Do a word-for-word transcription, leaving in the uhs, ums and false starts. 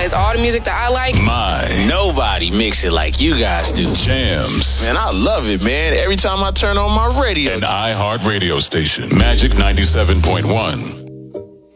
has all the music that I like. My. Nobody mix it like you guys do. Jams. Man, I love it, man. Every time I turn on my radio. An iHeart radio station. Magic ninety-seven point one.